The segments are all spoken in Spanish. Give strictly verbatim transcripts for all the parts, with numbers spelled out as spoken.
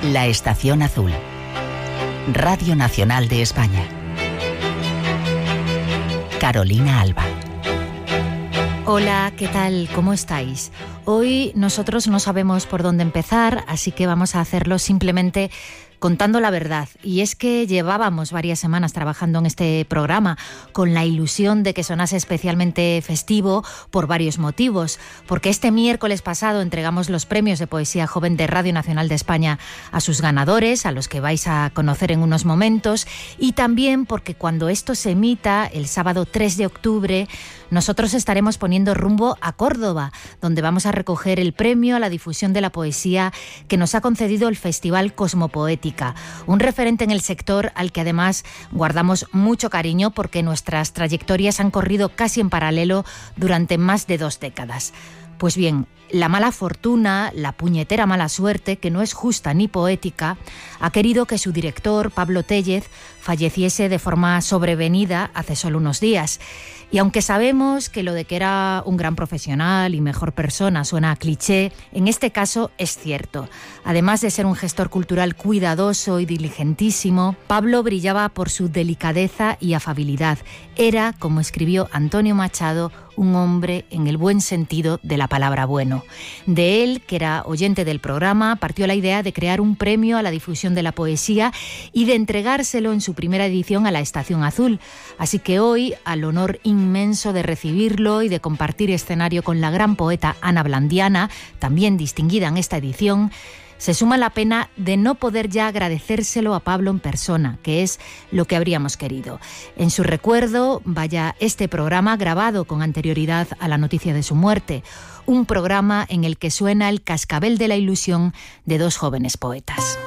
La Estación Azul. Radio Nacional de España. Carolina Alba. Hola, ¿qué tal? ¿Cómo estáis? Hoy nosotros no sabemos por dónde empezar, así que vamos a hacerlo simplemente contando la verdad. Y es que llevábamos varias semanas trabajando en este programa con la ilusión de que sonase especialmente festivo por varios motivos. Porque este miércoles pasado entregamos los premios de poesía joven de Radio Nacional de España a sus ganadores, a los que vais a conocer en unos momentos. Y también porque cuando esto se emita, el sábado tres de octubre, nosotros estaremos poniendo rumbo a Córdoba, donde vamos a recoger el premio a la difusión de la poesía que nos ha concedido el Festival Cosmopoética, un referente en el sector al que además guardamos mucho cariño porque nuestras trayectorias han corrido casi en paralelo durante más de dos décadas. Pues bien, la mala fortuna, la puñetera mala suerte, que no es justa ni poética, ha querido que su director, Pablo Tellez, falleciese de forma sobrevenida hace solo unos días. Y aunque sabemos que lo de que era un gran profesional y mejor persona suena a cliché, en este caso es cierto. Además de ser un gestor cultural cuidadoso y diligentísimo, Pablo brillaba por su delicadeza y afabilidad. Era, como escribió Antonio Machado, un hombre en el buen sentido de la palabra bueno. De él, que era oyente del programa, partió la idea de crear un premio a la difusión de la poesía y de entregárselo en su primera edición a la Estación Azul. Así que hoy, al honor inmenso de recibirlo y de compartir escenario con la gran poeta Ana Blandiana, también distinguida en esta edición, se suma la pena de no poder ya agradecérselo a Pablo en persona, que es lo que habríamos querido. En su recuerdo vaya este programa grabado con anterioridad a la noticia de su muerte, un programa en el que suena el cascabel de la ilusión de dos jóvenes poetas.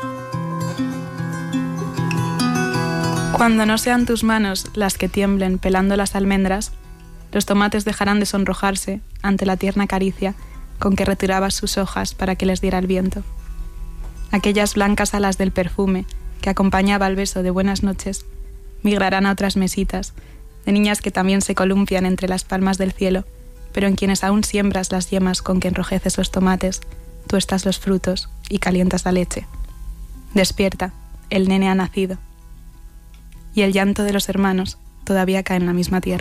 Cuando no sean tus manos las que tiemblen pelando las almendras, los tomates dejarán de sonrojarse ante la tierna caricia con que retirabas sus hojas para que les diera el viento. Aquellas blancas alas del perfume que acompañaba al beso de buenas noches migrarán a otras mesitas, de niñas que también se columpian entre las palmas del cielo, pero en quienes aún siembras las yemas con que enrojeces los tomates, tuestas los frutos y calientas la leche. Despierta, el nene ha nacido. Y el llanto de los hermanos todavía cae en la misma tierra.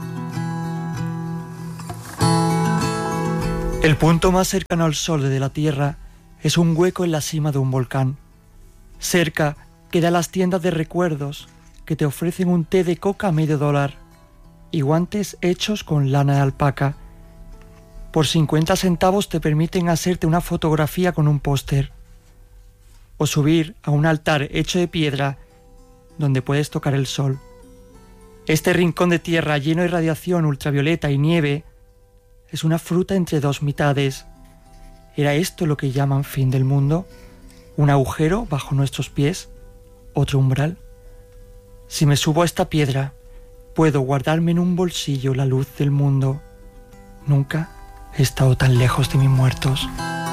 El punto más cercano al sol de la Tierra es un hueco en la cima de un volcán. Cerca quedan las tiendas de recuerdos que te ofrecen un té de coca a medio dólar y guantes hechos con lana de alpaca. Por cincuenta centavos te permiten hacerte una fotografía con un póster o subir a un altar hecho de piedra donde puedes tocar el sol. Este rincón de tierra lleno de radiación ultravioleta y nieve es una fruta entre dos mitades. ¿Era esto lo que llaman fin del mundo? ¿Un agujero bajo nuestros pies? ¿Otro umbral? Si me subo a esta piedra, puedo guardarme en un bolsillo la luz del mundo. Nunca he estado tan lejos de mis muertos.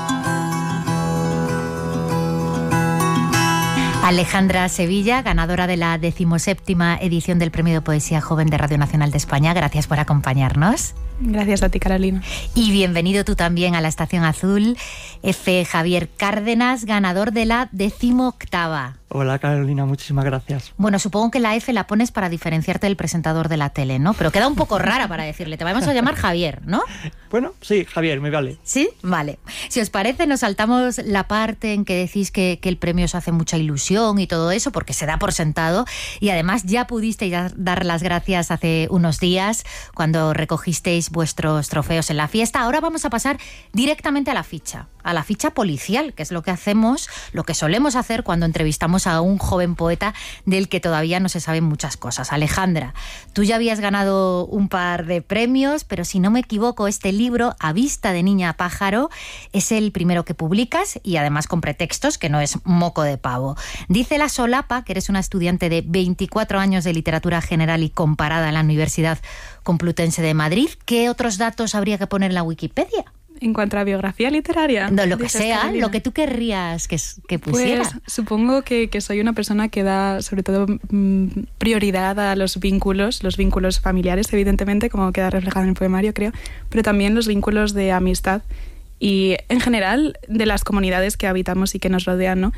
Alejandra Sevilla, ganadora de la decimoséptima edición del Premio de Poesía Joven de Radio Nacional de España. Gracias por acompañarnos. Gracias a ti, Carolina. Y bienvenido tú también a la Estación Azul, F. Javier Cárdenas, ganador de la decimoctava. Hola, Carolina, muchísimas gracias. Bueno, supongo que la F la pones para diferenciarte del presentador de la tele, ¿no? Pero queda un poco rara para decirle. Te vamos a llamar Javier, ¿no? Bueno, sí, Javier, me vale. ¿Sí? Vale. Si os parece, nos saltamos la parte en que decís que, que el premio os hace mucha ilusión y todo eso, porque se da por sentado. Y además ya pudisteis dar las gracias hace unos días, cuando recogisteis vuestros trofeos en la fiesta. Ahora vamos a pasar directamente a la ficha, a la ficha policial, que es lo que hacemos, lo que solemos hacer cuando entrevistamos a un joven poeta del que todavía no se saben muchas cosas. Alejandra, tú ya habías ganado un par de premios, pero si no me equivoco, este libro, A vista de niña pájaro, es el primero que publicas y además con pretextos, que no es moco de pavo. Dice la solapa que eres una estudiante de veinticuatro años de literatura general y comparada en la Universidad Complutense de Madrid. ¿Qué otros datos habría que poner en la Wikipedia? En cuanto a biografía literaria. No, lo que sea, Carolina. Lo que tú querrías que, que pusiera. Pues supongo que, que soy una persona que da sobre todo mmm, prioridad a los vínculos, los vínculos familiares, evidentemente, como queda reflejado en el poemario, creo, pero también los vínculos de amistad y en general de las comunidades que habitamos y que nos rodean, ¿no?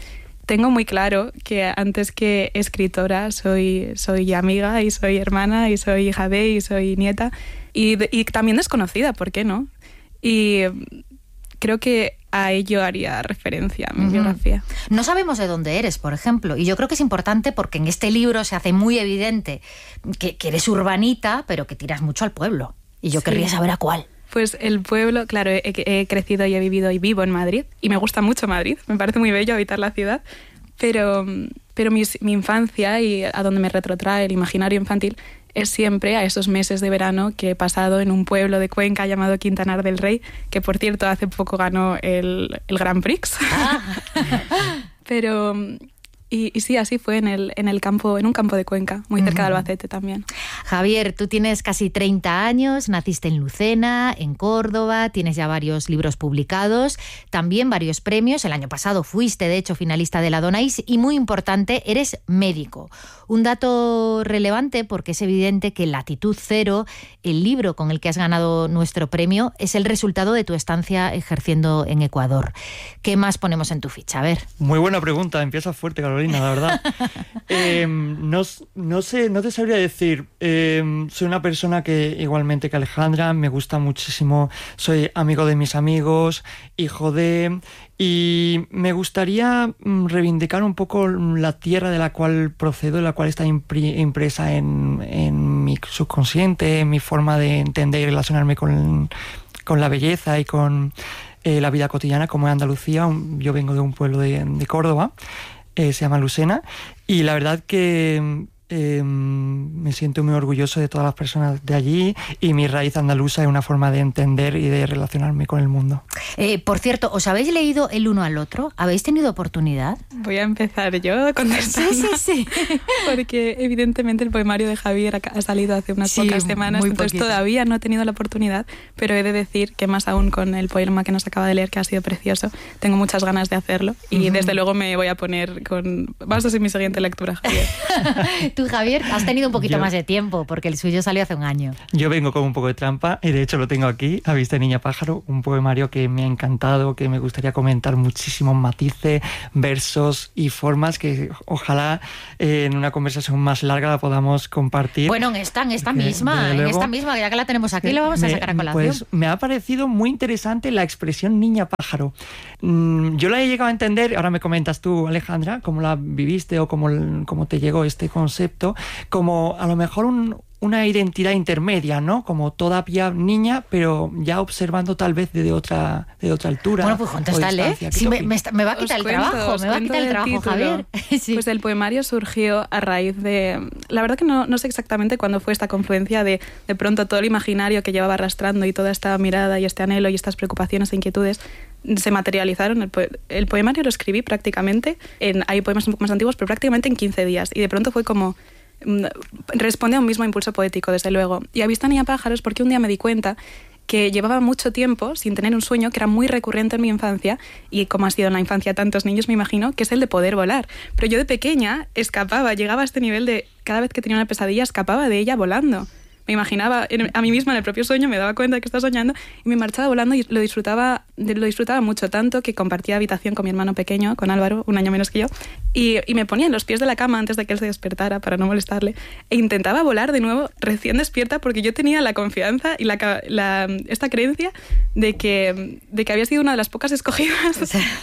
tengo muy claro que antes que escritora soy, soy amiga y soy hermana y soy hija de y soy nieta y, y también desconocida, ¿por qué no? Y creo que a ello haría referencia mi uh-huh. biografía. No sabemos de dónde eres, por ejemplo, y yo creo que es importante porque en este libro se hace muy evidente que, que eres urbanita, pero que tiras mucho al pueblo. Y yo sí. querría saber a cuál. Pues el pueblo, claro, he, he crecido y he vivido y vivo en Madrid, y me gusta mucho Madrid, me parece muy bello habitar la ciudad, pero, pero mi, mi infancia y a donde me retrotrae el imaginario infantil es siempre a esos meses de verano que he pasado en un pueblo de Cuenca llamado Quintanar del Rey, que por cierto hace poco ganó el, el Grand Prix. Ah. Pero... Y, y sí, así fue en el, en el campo, en un campo de Cuenca, muy cerca uh-huh. de Albacete también. Javier, tú tienes casi treinta años, naciste en Lucena, en Córdoba, tienes ya varios libros publicados, también varios premios. El año pasado fuiste, de hecho, finalista de la Donais y, muy importante, eres médico. Un dato relevante porque es evidente que Latitud Cero, el libro con el que has ganado nuestro premio, es el resultado de tu estancia ejerciendo en Ecuador. ¿Qué más ponemos en tu ficha? A ver. Muy buena pregunta, empieza fuerte, Carolina. La verdad. eh, no, no sé, no te sabría decir. Eh, soy una persona que, igualmente que Alejandra, me gusta muchísimo. Soy amigo de mis amigos, hijo de... Y me gustaría reivindicar un poco la tierra de la cual procedo, la cual está impresa en, en mi subconsciente, en mi forma de entender y relacionarme con, con la belleza y con eh, la vida cotidiana, como es Andalucía. Yo vengo de un pueblo de, de Córdoba. Eh, se llama Lucena, y la verdad que eh, me siento muy orgulloso de todas las personas de allí, y mi raíz andaluza es una forma de entender y de relacionarme con el mundo. Eh, por cierto, ¿os habéis leído el uno al otro? ¿Habéis tenido oportunidad? Voy a empezar yo a contestar. Sí, sí, sí. Porque evidentemente el poemario de Javier ha salido hace unas sí, pocas semanas, entonces poquito. Todavía no he tenido la oportunidad, pero he de decir que más aún con el poema que nos acaba de leer, que ha sido precioso, tengo muchas ganas de hacerlo y uh-huh. desde luego me voy a poner con... Vas a ser mi siguiente lectura, Javier. Tú, Javier, has tenido un poquito yo, más de tiempo porque el suyo salió hace un año. Yo vengo con un poco de trampa y de hecho lo tengo aquí, A Vista de Niña Pájaro, un poemario que me ha encantado, que me gustaría comentar muchísimos matices, versos y formas que ojalá eh, en una conversación más larga la podamos compartir. Bueno, en esta, en esta misma, en esta misma, ya que la tenemos aquí, lo vamos me, a sacar a colación. Pues me ha parecido muy interesante la expresión niña pájaro. Mm, yo la he llegado a entender, ahora me comentas tú, Alejandra, cómo la viviste o cómo, cómo te llegó este concepto, como a lo mejor un... una identidad intermedia, ¿no? Como todavía niña, pero ya observando tal vez desde otra, de otra altura. Bueno, pues contéstale. Sí, me, me, me va a quitar os el cuento, trabajo, me va a quitar el trabajo, título. Javier. Sí. Pues el poemario surgió a raíz de... La verdad que no, no sé exactamente cuándo fue esta confluencia de, de pronto todo el imaginario que llevaba arrastrando y toda esta mirada y este anhelo y estas preocupaciones e inquietudes se materializaron. El, po el poemario lo escribí prácticamente, en, hay poemas un poco más antiguos, pero prácticamente en quince días. Y de pronto fue como... responde a un mismo impulso poético, desde luego. Y A Vista Niña Pájaros porque un día me di cuenta que llevaba mucho tiempo sin tener un sueño que era muy recurrente en mi infancia, y como ha sido en la infancia tantos niños, me imagino, que es el de poder volar. Pero yo de pequeña escapaba, llegaba a este nivel de cada vez que tenía una pesadilla escapaba de ella volando. Me imaginaba a mí misma en el propio sueño, me daba cuenta de que estaba soñando y me marchaba volando y lo disfrutaba, lo disfrutaba mucho, tanto que compartía habitación con mi hermano pequeño, con Álvaro, un año menos que yo, y, y me ponía en los pies de la cama antes de que él se despertara para no molestarle e intentaba volar de nuevo recién despierta porque yo tenía la confianza y la, la, esta creencia de que, de que había sido una de las pocas escogidas o sea,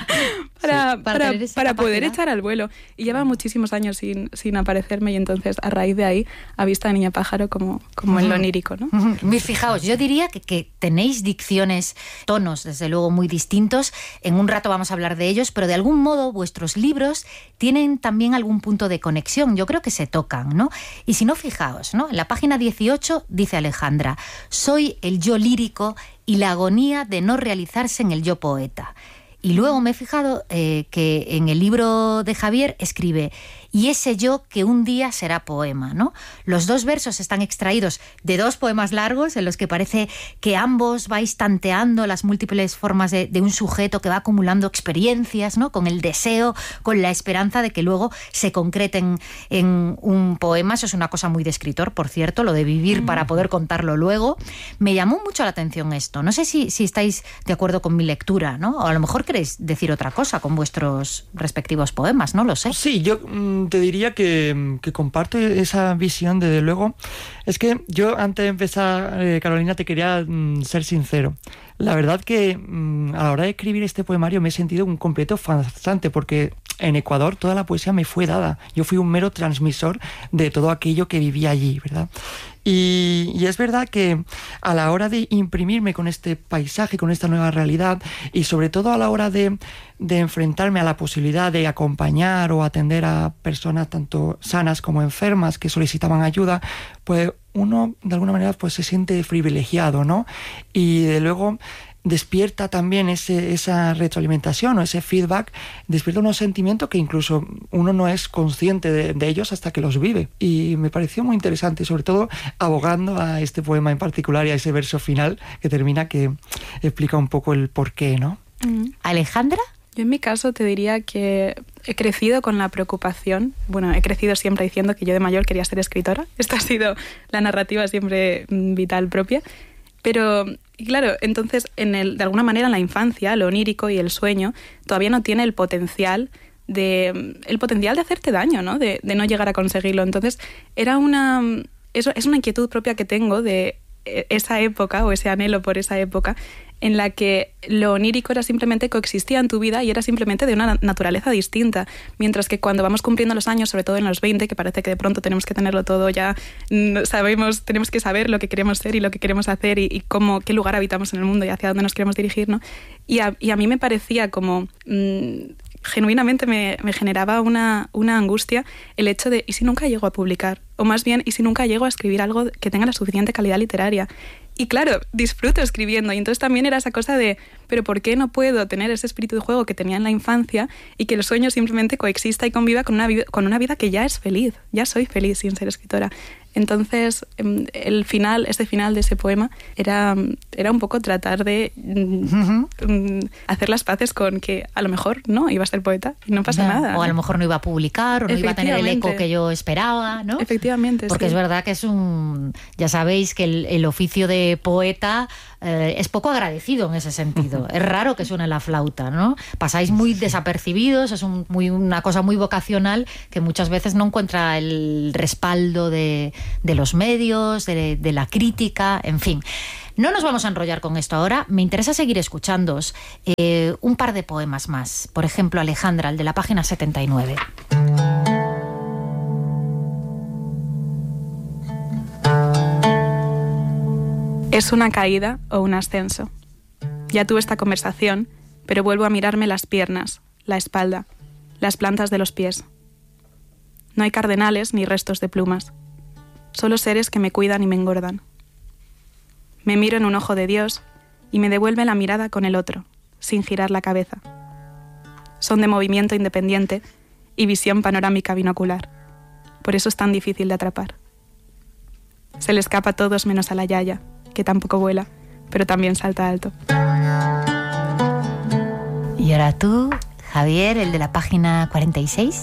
para, sí, para, para, para poder echar al vuelo. Y lleva muchísimos años sin, sin aparecerme y entonces a raíz de ahí A Vista de Niña Pájaro como como en lo onírico, ¿no? Fijaos, yo diría que, que tenéis dicciones, tonos, desde luego, muy distintos. En un rato vamos a hablar de ellos, pero de algún modo vuestros libros tienen también algún punto de conexión. Yo creo que se tocan, ¿no? Y si no, fijaos, ¿no? En la página dieciocho dice Alejandra: soy el yo lírico y la agonía de no realizarse en el yo poeta. Y luego me he fijado eh, que en el libro de Javier escribe: y ese yo que un día será poema, ¿no? Los dos versos están extraídos de dos poemas largos en los que parece que ambos vais tanteando las múltiples formas de, de un sujeto que va acumulando experiencias, ¿no? Con el deseo, con la esperanza de que luego se concreten en un poema. Eso es una cosa muy de escritor, por cierto, lo de vivir mm. para poder contarlo luego. Me llamó mucho la atención esto. No sé si, si estáis de acuerdo con mi lectura, ¿no? O a lo mejor queréis decir otra cosa con vuestros respectivos poemas, no lo sé. Sí, yo mm, te diría que, que comparto esa visión, desde luego. Es que yo, antes de empezar, eh, Carolina, te quería mm, ser sincero. La verdad que mm, a la hora de escribir este poemario me he sentido un completo farsante, porque en Ecuador toda la poesía me fue dada. Yo fui un mero transmisor de todo aquello que vivía allí, ¿verdad? Y, y es verdad que a la hora de imprimirme con este paisaje, con esta nueva realidad, y sobre todo a la hora de, de enfrentarme a la posibilidad de acompañar o atender a personas tanto sanas como enfermas que solicitaban ayuda, pues uno de alguna manera pues se siente privilegiado, ¿no? Y de luego despierta también ese, esa retroalimentación o ese feedback, despierta unos sentimientos que incluso uno no es consciente de, de ellos hasta que los vive. Y me pareció muy interesante, sobre todo abogando a este poema en particular y a ese verso final que termina, que explica un poco el porqué, ¿no? Mm. ¿Alejandra? Yo en mi caso te diría que he crecido con la preocupación. Bueno, he crecido siempre diciendo que yo de mayor quería ser escritora. Esta ha sido la narrativa siempre vital propia. Pero, y claro, entonces, en el, de alguna manera en la infancia, lo onírico y el sueño todavía no tiene el potencial de, el potencial de hacerte daño, ¿no? De, de no llegar a conseguirlo. Entonces, era una, eso es una inquietud propia que tengo de esa época, o ese anhelo por esa época, en la que lo onírico era simplemente coexistía en tu vida y era simplemente de una naturaleza distinta, mientras que cuando vamos cumpliendo los años, sobre todo en los veinte, que parece que de pronto tenemos que tenerlo todo ya, sabemos, tenemos que saber lo que queremos ser y lo que queremos hacer y, y cómo, qué lugar habitamos en el mundo y hacia dónde nos queremos dirigir, ¿no? Y a, y a mí me parecía como... Mmm, genuinamente me, me generaba una, una angustia el hecho de ¿y si nunca llego a publicar? O más bien, ¿y si nunca llego a escribir algo que tenga la suficiente calidad literaria? Y claro, disfruto escribiendo, y entonces también era esa cosa de ¿pero por qué no puedo tener ese espíritu de juego que tenía en la infancia y que el sueño simplemente coexista y conviva con una, con una vida que ya es feliz? Ya soy feliz sin ser escritora. Entonces, el final, ese final de ese poema era, era un poco tratar de uh-huh. hacer las paces con que a lo mejor no iba a ser poeta y no pasa no, nada. O a lo mejor no iba a publicar o no iba a tener el eco que yo esperaba, ¿no? Efectivamente, Porque sí. Es verdad que es un... Ya sabéis que el, el oficio de poeta eh, es poco agradecido en ese sentido. Es raro que suene la flauta, ¿no? Pasáis muy desapercibidos, es un, muy, una cosa muy vocacional que muchas veces no encuentra el respaldo de... de los medios, de, de la crítica, en fin. No nos vamos a enrollar con esto ahora. Me interesa seguir escuchándoos eh, un par de poemas más. Por ejemplo, Alejandra, el de la página setenta y nueve. ¿Es una caída o un ascenso? Ya tuve esta conversación, pero vuelvo a mirarme las piernas, la espalda, las plantas de los pies. No hay cardenales ni restos de plumas. Solo seres que me cuidan y me engordan. Me miro en un ojo de Dios y me devuelve la mirada con el otro, sin girar la cabeza. Son de movimiento independiente y visión panorámica binocular. Por eso es tan difícil de atrapar. Se le escapa a todos menos a la yaya, que tampoco vuela, pero también salta alto. Y ahora tú, Javier, el de la página cuarenta y seis.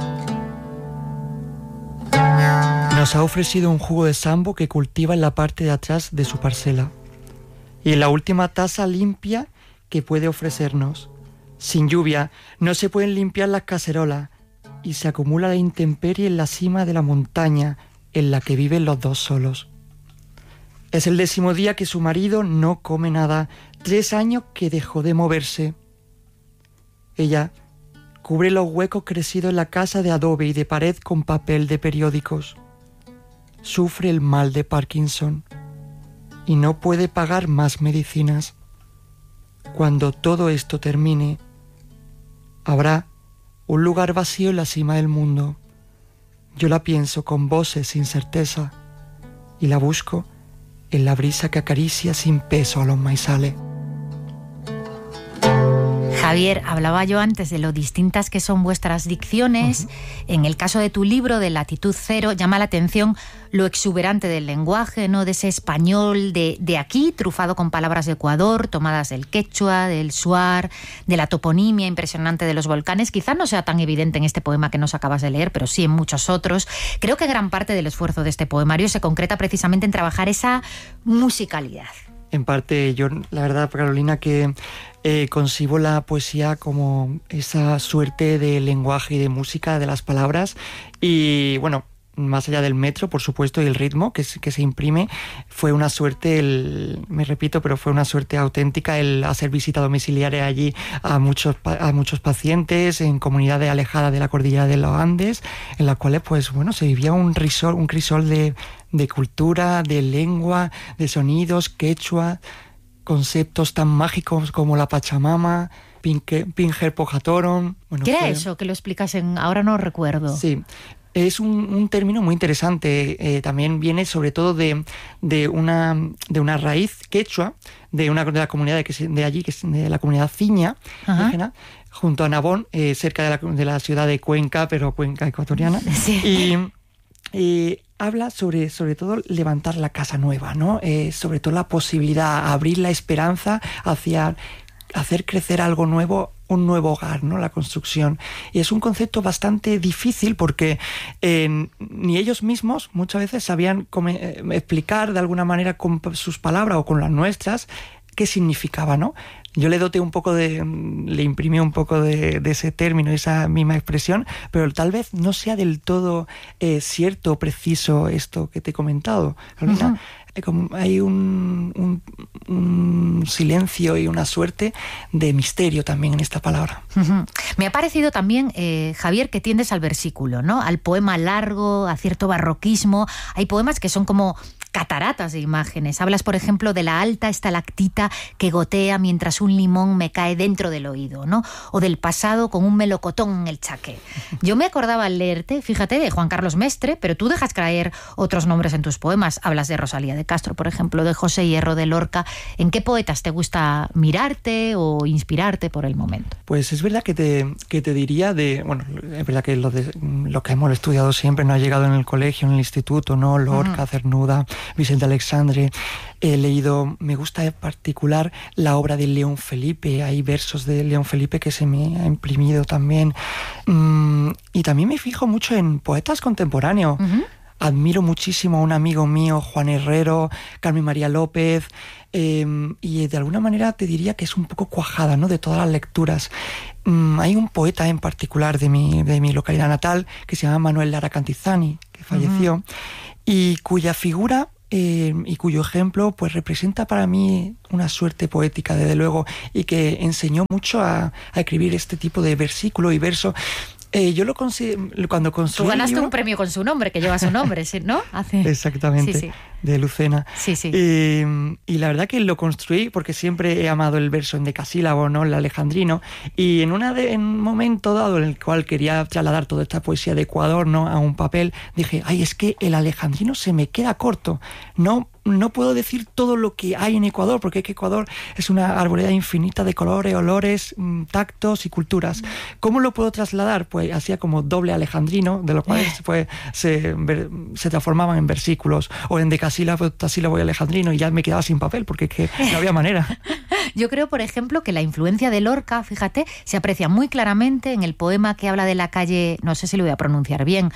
Nos ha ofrecido un jugo de sambo que cultiva en la parte de atrás de su parcela. Y en la última taza limpia que puede ofrecernos. Sin lluvia no se pueden limpiar las cacerolas y se acumula la intemperie en la cima de la montaña en la que viven los dos solos. Es el décimo día que su marido no come nada, tres años que dejó de moverse. Ella cubre los huecos crecidos en la casa de adobe y de pared con papel de periódicos. Sufre el mal de Parkinson y no puede pagar más medicinas. Cuando todo esto termine, habrá un lugar vacío en la cima del mundo. Yo la pienso con voces sin certeza y la busco en la brisa que acaricia sin peso a los maizales. Javier, hablaba yo antes de lo distintas que son vuestras dicciones. Uh-huh. En el caso de tu libro, de Latitud Cero, llama la atención lo exuberante del lenguaje, ¿no? De ese español de, de aquí, trufado con palabras de Ecuador, tomadas del quechua, del shuar, de la toponimia impresionante de los volcanes. Quizá no sea tan evidente en este poema que nos acabas de leer, pero sí en muchos otros. Creo que gran parte del esfuerzo de este poemario se concreta precisamente en trabajar esa musicalidad. En parte, yo, la verdad, Carolina, que eh, concibo la poesía como esa suerte de lenguaje y de música de las palabras. Y bueno, más allá del metro, por supuesto, y el ritmo que, que se imprime, fue una suerte, el, me repito, pero fue una suerte auténtica el hacer visita domiciliaria allí a muchos, a muchos pacientes en comunidades alejadas de la cordillera de los Andes, en las cuales, pues bueno, se vivía un crisol, un crisol de, de cultura, de lengua, de sonidos, quechua, conceptos tan mágicos como la Pachamama, Pinger Pojatoron. Bueno, ¿Qué era fue... eso? Que lo explicasen, ahora no recuerdo. Sí. Es un, un término muy interesante, eh, también viene sobre todo de, de, una, de una raíz quechua, de una de la comunidad de, que se, de allí, que es de la comunidad ciña, indígena, junto a Nabón, eh, cerca de la, de la ciudad de Cuenca, pero Cuenca ecuatoriana. Sí. Y eh, habla sobre, sobre todo levantar la casa nueva, ¿no? Eh, sobre todo la posibilidad, abrir la esperanza hacia hacer crecer algo nuevo, un nuevo hogar, ¿no? La construcción. Y es un concepto bastante difícil porque eh, ni ellos mismos muchas veces sabían come, eh, explicar de alguna manera con sus palabras o con las nuestras qué significaba, ¿no? Yo le doté un poco de, le imprimí un poco de, de ese término, esa misma expresión, pero tal vez no sea del todo eh, cierto, preciso esto que te he comentado, Carolina. Uh-huh. Hay un, un, un silencio y una suerte de misterio también en esta palabra. Uh-huh. Me ha parecido también, eh, Javier, que tiendes al versículo, ¿no? Al poema largo, a cierto barroquismo. Hay poemas que son como cataratas de imágenes. Hablas, por ejemplo, de la alta estalactita que gotea mientras un limón me cae dentro del oído, ¿no? O del pasado con un melocotón en el chaqué. Yo me acordaba al leerte, fíjate, de Juan Carlos Mestre, pero tú dejas caer otros nombres en tus poemas. Hablas de Rosalía de Castro, por ejemplo, de José Hierro de Lorca. ¿En qué poetas te gusta mirarte o inspirarte por el momento? Pues es verdad que te, que te diría de... Bueno, es verdad que lo, de, lo que hemos estudiado siempre no ha llegado en el colegio, en el instituto, ¿no? Lorca, uh-huh. Cernuda, Vicente Alexandre. He leído, me gusta en particular la obra de León Felipe. Hay versos de León Felipe que se me ha imprimido también. Mm, y también me fijo mucho en poetas contemporáneos. Uh-huh. Admiro muchísimo a un amigo mío, Juan Herrero, Carmen María López, eh, y de alguna manera te diría que es un poco cuajada, ¿no?, de todas las lecturas. Mm, hay un poeta en particular de mi, de mi localidad natal que se llama Manuel Lara Cantizani, que falleció, uh-huh. y cuya figura eh, y cuyo ejemplo pues representa para mí una suerte poética, desde luego, y que enseñó mucho a, a escribir este tipo de versículo y verso. Eh, yo lo conseguí cuando construí. Tú ganaste libro, un premio con su nombre, que lleva su nombre, ¿no? Hace... Exactamente, sí, sí. De Lucena. Sí, sí. Eh, y la verdad que lo construí porque siempre he amado el verso en decasílabo, ¿no? El alejandrino. Y en, una de, en un momento dado en el cual quería trasladar toda esta poesía de Ecuador, ¿no?, a un papel, dije, ay, es que el alejandrino se me queda corto. No, no puedo decir todo lo que hay en Ecuador, porque es que Ecuador es una arboleda infinita de colores, olores, tactos y culturas. ¿Cómo lo puedo trasladar? Pues hacía como doble alejandrino, de lo cual pues, se, se transformaban en versículos, o en decasílabo, octasílabo y alejandrino, y ya me quedaba sin papel, porque es que no había manera. Yo creo, por ejemplo, que la influencia de Lorca, fíjate, se aprecia muy claramente en el poema que habla de la calle, no sé si lo voy a pronunciar bien,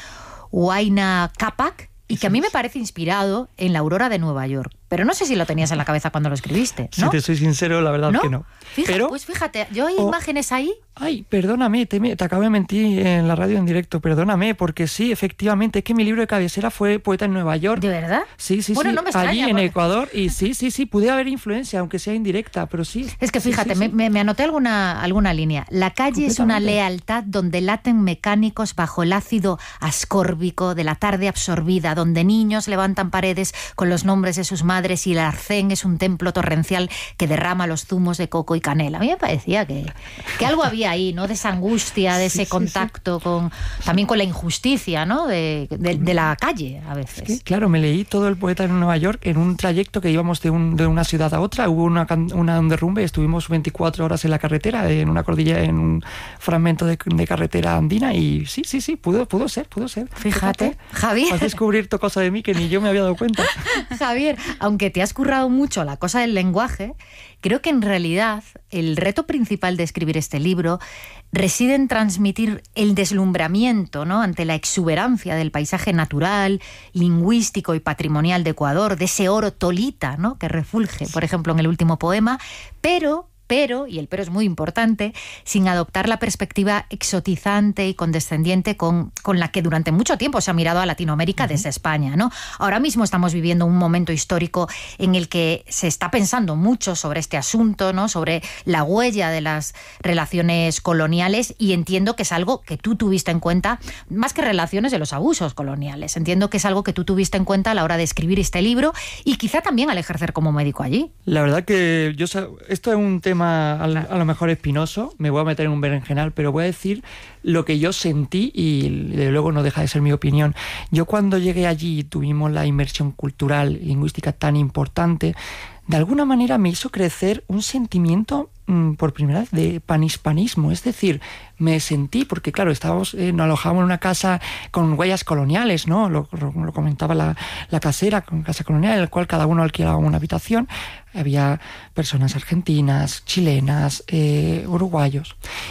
Huayna Cápac, y que a mí me parece inspirado en la aurora de Nueva York. Pero no sé si lo tenías en la cabeza cuando lo escribiste, ¿no? Si te soy sincero, la verdad ¿No? es que no. Fíjate, Pero, pues fíjate, yo hay oh, imágenes ahí. Ay, perdóname, te, te acabo de mentir en la radio en directo, perdóname, porque sí, efectivamente, es que mi libro de cabecera fue Poeta en Nueva York. ¿De verdad? Sí, sí, bueno, sí, no me extraña, allí en porque... Ecuador, y sí, sí, sí, pude haber influencia, aunque sea indirecta, pero sí. Es que fíjate, sí, sí, sí. Me, me anoté alguna, alguna línea. La calle es una lealtad donde laten mecánicos bajo el ácido ascórbico de la tarde absorbida, donde niños levantan paredes con los nombres de sus madres madre si el arcén es un templo torrencial que derrama los zumos de coco y canela. A mí me parecía que, que algo había ahí, ¿no? De esa angustia, de ese sí, contacto sí, sí. con también con la injusticia, ¿no? De, de, de la calle, a veces. Es que, claro, me leí todo El poeta en Nueva York en un trayecto que íbamos de, un, de una ciudad a otra. Hubo una, una, un derrumbe, estuvimos veinticuatro horas en la carretera, en una cordillera, en un fragmento de, de carretera andina, y sí, sí, sí, pudo, pudo ser, pudo ser. Fíjate, Fíjate. Javier. Has descubierto cosas de mí que ni yo me había dado cuenta. Javier, aunque te has currado mucho la cosa del lenguaje, creo que en realidad el reto principal de escribir este libro reside en transmitir el deslumbramiento, ¿no?, ante la exuberancia del paisaje natural, lingüístico y patrimonial de Ecuador, de ese oro tolita, ¿no?, que refulge, por ejemplo, en el último poema, pero... pero, y el pero es muy importante, sin adoptar la perspectiva exotizante y condescendiente con, con la que durante mucho tiempo se ha mirado a Latinoamérica uh-huh. desde España, ¿no? Ahora mismo estamos viviendo un momento histórico en el que se está pensando mucho sobre este asunto, ¿no?, sobre la huella de las relaciones coloniales, y entiendo que es algo que tú tuviste en cuenta, más que relaciones de los abusos coloniales, entiendo que es algo que tú tuviste en cuenta a la hora de escribir este libro y quizá también al ejercer como médico allí. La verdad que yo esto es un tema A, a lo mejor espinoso, me voy a meter en un berenjenal, pero voy a decir lo que yo sentí y de luego no deja de ser mi opinión. Yo cuando llegué allí y tuvimos la inmersión cultural y lingüística tan importante, de alguna manera me hizo crecer un sentimiento mmm, por primera vez de panhispanismo, es decir, me sentí, porque claro, estábamos, eh, nos alojábamos en una casa con huellas coloniales, ¿no? Lo, lo comentaba la, la casera, con casa colonial, en la cual cada uno alquilaba una habitación. Había personas argentinas, chilenas, eh, uruguayos.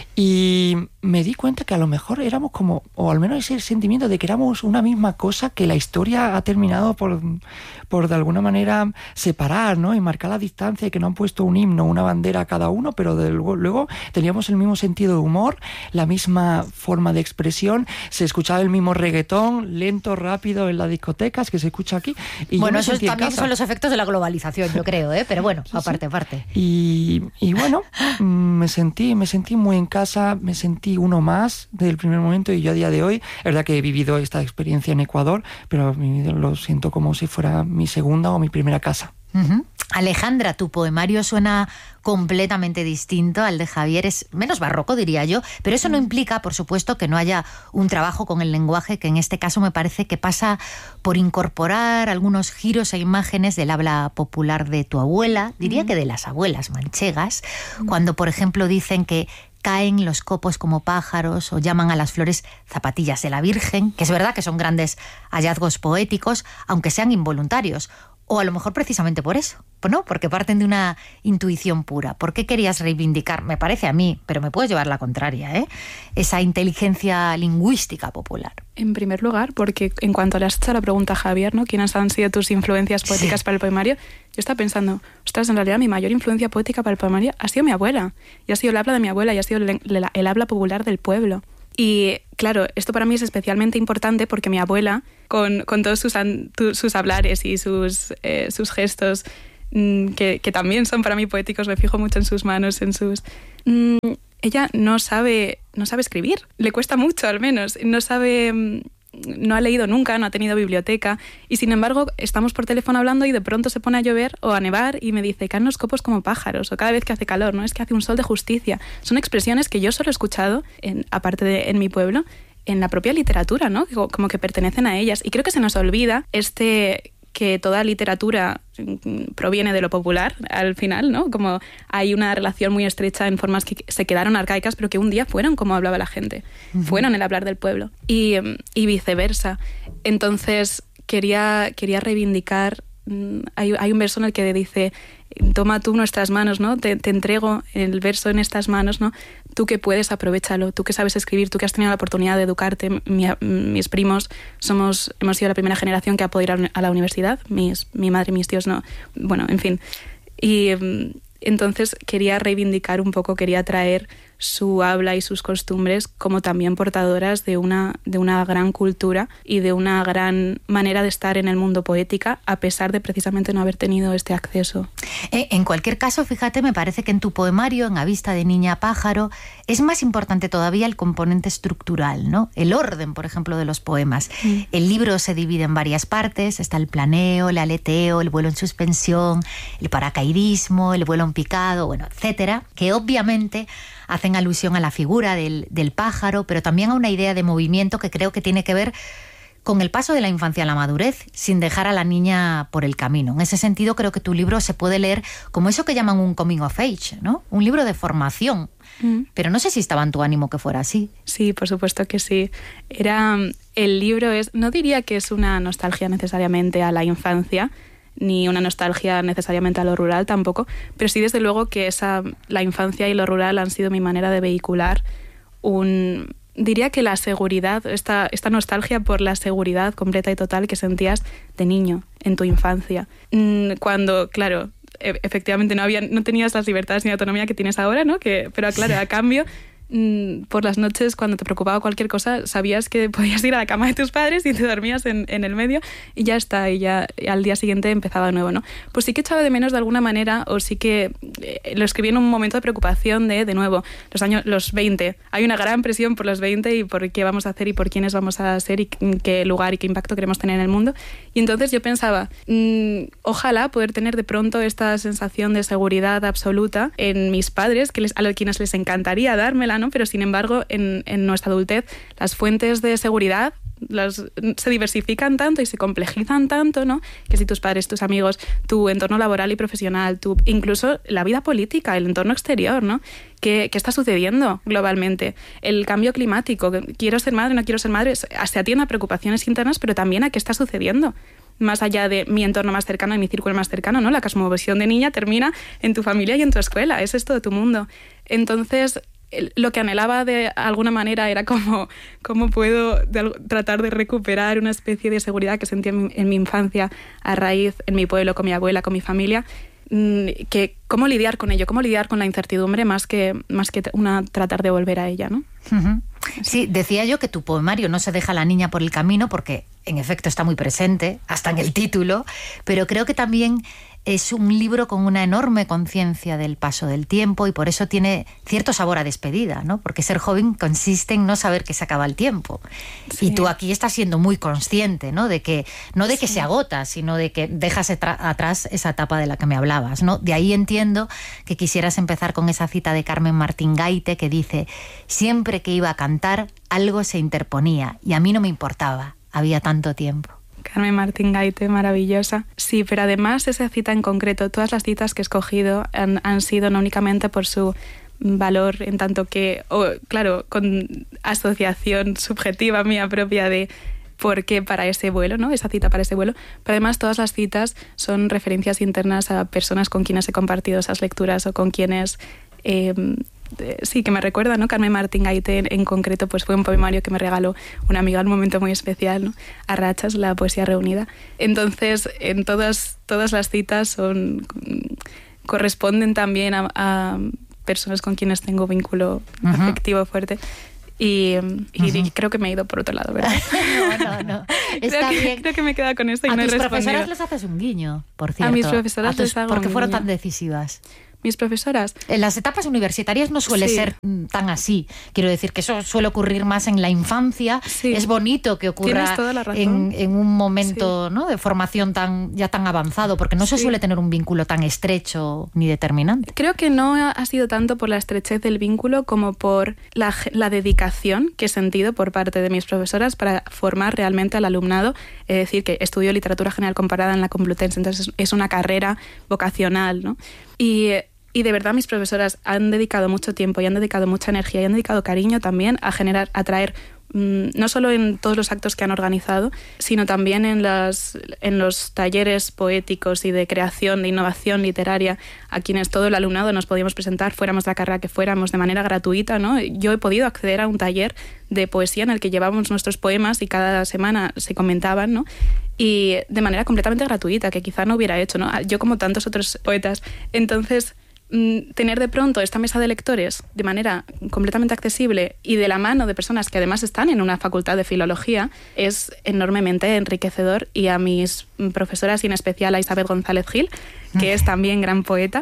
Y me di cuenta que a lo mejor éramos como, o al menos ese sentimiento de que éramos una misma cosa, que la historia ha terminado por, por de alguna manera separar, ¿no?, y marcar la distancia, y que no han puesto un himno, una bandera a cada uno, pero de luego, luego teníamos el mismo sentido de humor, la misma forma de expresión, se escuchaba el mismo reggaetón, lento, rápido, en las discotecas, que se escucha aquí. Y bueno, esos también son los efectos de la globalización, yo creo, ¿eh? Pero bueno, sí, aparte, sí. aparte. Y, y bueno, me sentí, me sentí muy en casa, me sentí uno más desde el primer momento, y yo a día de hoy, es verdad que he vivido esta experiencia en Ecuador, pero lo siento como si fuera mi segunda o mi primera casa. Uh-huh. Alejandra, tu poemario suena completamente distinto al de Javier, es menos barroco, diría yo, pero eso no implica, por supuesto, que no haya un trabajo con el lenguaje, que en este caso me parece que pasa por incorporar algunos giros e imágenes del habla popular de tu abuela, diría mm. que de las abuelas manchegas, mm. cuando, por ejemplo, dicen que caen los copos como pájaros, o llaman a las flores zapatillas de la Virgen, que es verdad que son grandes hallazgos poéticos, aunque sean involuntarios. O a lo mejor precisamente por eso, ¿no? Porque parten de una intuición pura. ¿Por qué querías reivindicar, me parece a mí, pero me puedes llevar la contraria, ¿eh?, esa inteligencia lingüística popular? En primer lugar, porque en cuanto le has hecho la pregunta a Javier, ¿no?, ¿quiénes han sido tus influencias poéticas sí. para el poemario? Yo estaba pensando, ostras, en realidad mi mayor influencia poética para el poemario ha sido mi abuela. Y ha sido el habla de mi abuela, y ha sido el, el, el habla popular del pueblo. Y claro, esto para mí es especialmente importante porque mi abuela, con, con todos sus, sus hablares y sus, eh, sus gestos, mmm, que, que también son para mí poéticos, me fijo mucho en sus manos, en sus... Mmm, ella no sabe, no sabe escribir, le cuesta mucho al menos, no sabe... Mmm, no ha leído nunca, no ha tenido biblioteca, y sin embargo estamos por teléfono hablando y de pronto se pone a llover o a nevar y me dice, caen los copos como pájaros, o cada vez que hace calor, ¿no? Es que hace un sol de justicia. Son expresiones que yo solo he escuchado, en, aparte de en mi pueblo, en la propia literatura, ¿no? Como que pertenecen a ellas. Y creo que se nos olvida este... que toda literatura proviene de lo popular al final, ¿no? Como hay una relación muy estrecha en formas que se quedaron arcaicas, pero que un día fueron como hablaba la gente, uh-huh. fueron el hablar del pueblo, y, y viceversa. Entonces quería, quería reivindicar, hay, hay un verso en el que dice, toma tú nuestras manos, ¿no? Te, te entrego el verso en estas manos, ¿no? Tú que puedes, aprovéchalo. Tú que sabes escribir, tú que has tenido la oportunidad de educarte. Mi, mis primos somos, hemos sido la primera generación que ha podido ir a la universidad. Mis, mi madre y mis tíos no. Bueno, en fin. Y entonces quería reivindicar un poco, quería traer su habla y sus costumbres como también portadoras de una, de una gran cultura y de una gran manera de estar en el mundo poética, a pesar de precisamente no haber tenido este acceso. En cualquier caso, fíjate, me parece que en tu poemario, en A vista de niña pájaro, es más importante todavía el componente estructural, ¿no? El orden, por ejemplo, de los poemas. Mm. El libro se divide en varias partes, está el planeo, el aleteo, el vuelo en suspensión, el paracaidismo, el vuelo en picado, bueno, etcétera, que obviamente hacen alusión a la figura del, del pájaro, pero también a una idea de movimiento que creo que tiene que ver con el paso de la infancia a la madurez, sin dejar a la niña por el camino. En ese sentido, creo que tu libro se puede leer como eso que llaman un coming of age, ¿no? Un libro de formación. Mm. Pero no sé si estaba en tu ánimo que fuera así. Sí, por supuesto que sí. Era, el libro es, no diría que es una nostalgia necesariamente a la infancia, ni una nostalgia necesariamente a lo rural tampoco, pero sí desde luego que esa, la infancia y lo rural han sido mi manera de vehicular un... Diría que la seguridad, esta, esta nostalgia por la seguridad completa y total que sentías de niño en tu infancia. Cuando, claro, e- efectivamente no, había, no tenías las libertades ni autonomía que tienes ahora, ¿no? Que, pero claro, a cambio, por las noches cuando te preocupaba cualquier cosa, sabías que podías ir a la cama de tus padres y te dormías en, en el medio y ya está, y ya al día siguiente empezaba de nuevo, ¿no? Pues sí que echaba de menos de alguna manera, o sí que eh, lo escribí en un momento de preocupación de, de nuevo, los años, los veinte. Hay una gran presión por los veinte y por qué vamos a hacer y por quiénes vamos a ser y qué lugar y qué impacto queremos tener en el mundo. Y entonces yo pensaba, mmm, ojalá poder tener de pronto esta sensación de seguridad absoluta en mis padres, que les, a los quienes les encantaría dármela, ¿no? Pero sin embargo, en, en nuestra adultez, las fuentes de seguridad las, se diversifican tanto y se complejizan tanto, ¿no? Que si tus padres, tus amigos, tu entorno laboral y profesional, tu, incluso la vida política, el entorno exterior, ¿no? ¿Qué, qué está sucediendo globalmente? El cambio climático, quiero ser madre, no quiero ser madre, se atiende a preocupaciones internas, pero también a qué está sucediendo más allá de mi entorno más cercano y mi círculo más cercano, ¿no? La cosmovisión de niña termina en tu familia y en tu escuela, ese es todo tu mundo. Entonces, lo que anhelaba de alguna manera era como cómo puedo de, tratar de recuperar una especie de seguridad que sentía en mi, en mi infancia a raíz, en mi pueblo, con mi abuela, con mi familia, que cómo lidiar con ello, cómo lidiar con la incertidumbre más que, más que una tratar de volver a ella, ¿no? Uh-huh. Sí, decía yo que tu poemario no se deja a la niña por el camino porque en efecto está muy presente, hasta en el título, pero creo que también es un libro con una enorme conciencia del paso del tiempo y por eso tiene cierto sabor a despedida, ¿no? Porque ser joven consiste en no saber que se acaba el tiempo. Sí. Y tú aquí estás siendo muy consciente, ¿no? De que, no de que sí. se agota, sino de que dejas atrás esa etapa de la que me hablabas, ¿no? De ahí entiendo que quisieras empezar con esa cita de Carmen Martín Gaite que dice: siempre que iba a cantar, algo se interponía y a mí no me importaba, había tanto tiempo. Carmen Martín Gaite, maravillosa. Sí, pero además esa cita en concreto, todas las citas que he escogido han, han sido no únicamente por su valor en tanto que, oh, claro, con asociación subjetiva mía propia de por qué para ese vuelo, ¿no? Esa cita para ese vuelo, pero además todas las citas son referencias internas a personas con quienes he compartido esas lecturas o con quienes... Eh, sí, que me recuerda, ¿no? Carmen Martín Gaite en, en concreto pues fue un poemario que me regaló una amiga en un momento muy especial, ¿no? A rachas, la poesía reunida. Entonces, en todas, todas las citas son, corresponden también a, a personas con quienes tengo vínculo uh-huh. afectivo fuerte. Y, y uh-huh. creo que me he ido por otro lado, ¿verdad? No, no, no. Está creo, que, bien. creo que me he quedado con esto y a no he respondido. A tus respondido. profesoras les haces un guiño, por cierto. A mis profesoras a tus, les hago porque un fueron guiño. tan decisivas. Mis profesoras. En las etapas universitarias no suele sí. ser tan así. Quiero decir que eso suele ocurrir más en la infancia. Sí. Es bonito que ocurra en, en un momento sí. ¿no? de formación tan ya tan avanzado, porque no se sí. suele tener un vínculo tan estrecho ni determinante. Creo que no ha sido tanto por la estrechez del vínculo como por la, la dedicación que he sentido por parte de mis profesoras para formar realmente al alumnado. Es decir, que estudio literatura general comparada en la Complutense, entonces es una carrera vocacional, ¿no? Y Y de verdad mis profesoras han dedicado mucho tiempo y han dedicado mucha energía y han dedicado cariño también a generar, a traer, mmm, no solo en todos los actos que han organizado, sino también en, las, en los talleres poéticos y de creación, de innovación literaria, a quienes todo el alumnado nos podíamos presentar, fuéramos de la carrera que fuéramos, de manera gratuita, ¿no? Yo he podido acceder a un taller de poesía en el que llevábamos nuestros poemas y cada semana se comentaban, ¿no? Y de manera completamente gratuita, que quizá no hubiera hecho, ¿no? Yo como tantos otros poetas. Entonces... tener de pronto esta mesa de lectores de manera completamente accesible y de la mano de personas que además están en una facultad de filología es enormemente enriquecedor, y a mis profesoras y en especial a Isabel González Gil, que es también gran poeta,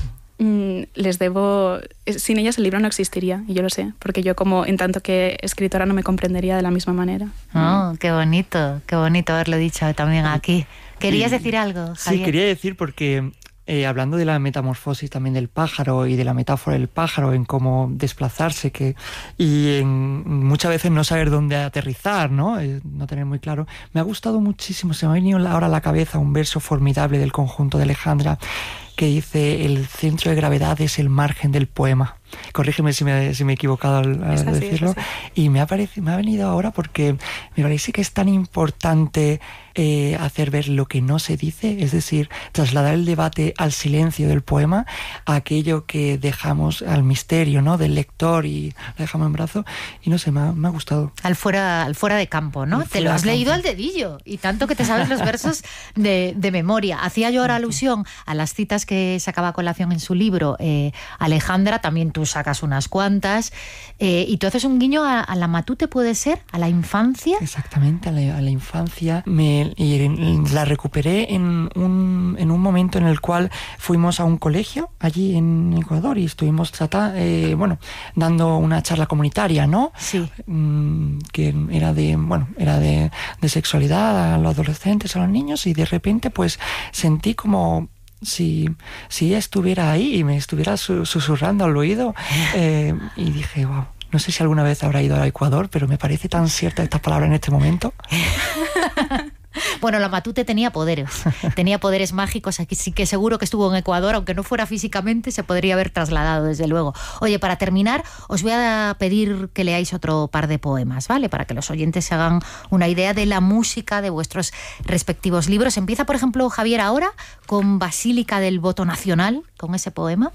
les debo... Sin ellas el libro no existiría, y yo lo sé, porque yo como en tanto que escritora no me comprendería de la misma manera. Oh, qué bonito, qué bonito haberlo dicho también aquí. ¿Querías y, decir algo, Javier? Sí, quería decir porque... Eh, hablando de la metamorfosis también del pájaro y de la metáfora del pájaro en cómo desplazarse que, y en muchas veces no saber dónde aterrizar, ¿no? Eh, no tener muy claro. Me ha gustado muchísimo, se me ha venido ahora a la cabeza un verso formidable del conjunto de Alejandra que dice: el centro de gravedad es el margen del poema. Corrígeme si me, si me he equivocado al, al así, decirlo. Y me ha, parecido, me ha venido ahora porque me parece que es tan importante eh, hacer ver lo que no se dice, es decir, trasladar el debate al silencio del poema, a aquello que dejamos al misterio, ¿no?, del lector y lo dejamos en brazo. Y no sé, me ha, me ha gustado. Al fuera, al fuera de campo, ¿no? Te lo has leído al dedillo, y tanto que te sabes los versos de, de memoria. Hacía yo ahora alusión a las citas que sacaba a colación en su libro eh, Alejandra, también tú sacas unas cuantas, eh, y tú haces un guiño a, a la Matute, ¿puede ser? ¿A la infancia? Exactamente, a la, a la infancia. Me, y la recuperé en un, en un momento en el cual fuimos a un colegio allí en Ecuador y estuvimos tratando, eh, bueno, dando una charla comunitaria, ¿no? Sí. Mm, que era de, bueno, era de, de sexualidad a los adolescentes, a los niños, y de repente pues sentí como si, si ella estuviera ahí y me estuviera su, susurrando al oído, eh, y dije, wow, no sé si alguna vez habrá ido a Ecuador, pero me parece tan cierta esta palabra en este momento. Bueno, la Matute tenía poderes, tenía poderes mágicos, aquí sí que seguro que estuvo en Ecuador, aunque no fuera físicamente, se podría haber trasladado, desde luego. Oye, para terminar, os voy a pedir que leáis otro par de poemas, ¿vale? Para que los oyentes se hagan una idea de la música de vuestros respectivos libros. Empieza, por ejemplo, Javier ahora con Basílica del Voto Nacional, con ese poema.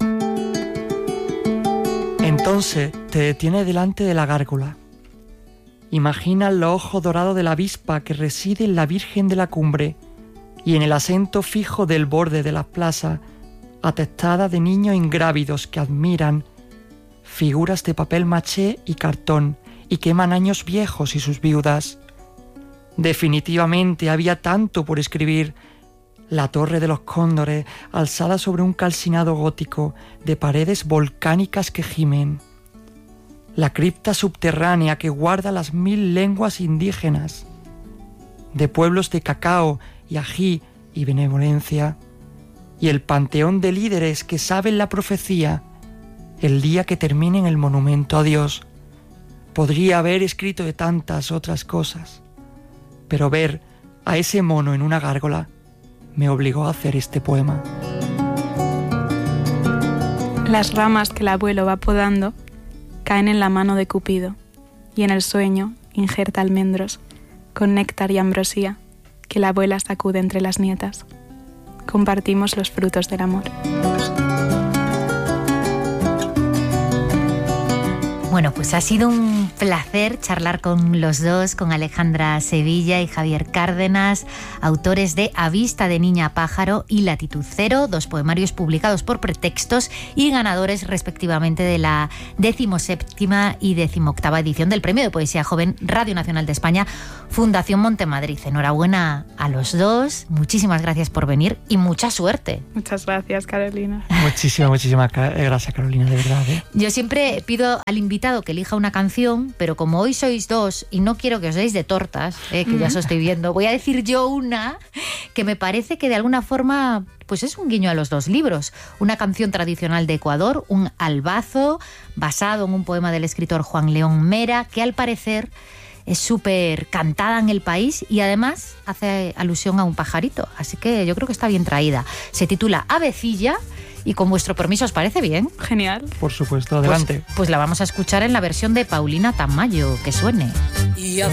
Entonces te detiene delante de la gárgola. Imagina los ojos dorados de la avispa que reside en la Virgen de la Cumbre y en el acento fijo del borde de las plazas, atestada de niños ingrávidos que admiran figuras de papel maché y cartón y queman años viejos y sus viudas. Definitivamente había tanto por escribir. La Torre de los Cóndores, alzada sobre un calcinado gótico de paredes volcánicas que gimen. La cripta subterránea que guarda las mil lenguas indígenas, de pueblos de cacao y ají y benevolencia, y el panteón de líderes que saben la profecía, el día que terminen el monumento a Dios. Podría haber escrito de tantas otras cosas, pero ver a ese mono en una gárgola me obligó a hacer este poema. Las ramas que el abuelo va podando caen en la mano de Cupido, y en el sueño injerta almendros, con néctar y ambrosía, que la abuela sacude entre las nietas. Compartimos los frutos del amor. Bueno, pues ha sido un placer charlar con los dos, con Alejandra Sevilla y Javier Cárdenas, autores de A Vista de Niña Pájaro y Latitud Cero, dos poemarios publicados por Pretextos y ganadores respectivamente de la decimoséptima y decimoctava edición del Premio de Poesía Joven Radio Nacional de España, Fundación Montemadrid. Enhorabuena a los dos, muchísimas gracias por venir y mucha suerte. Muchas gracias, Carolina. Muchísimas, muchísimas gracias, Carolina, de verdad, ¿eh? Yo siempre pido al invitado que elija una canción, pero como hoy sois dos y no quiero que os deis de tortas, eh, que ya os estoy viendo, voy a decir yo una que me parece que de alguna forma pues es un guiño a los dos libros. Una canción tradicional de Ecuador, un albazo, basado en un poema del escritor Juan León Mera, que al parecer es súper cantada en el país y además hace alusión a un pajarito. Así que yo creo que está bien traída. Se titula Avecilla y con vuestro permiso, ¿os parece bien? Genial. Por supuesto, adelante. Pues, pues la vamos a escuchar en la versión de Paulina Tamayo, que suene.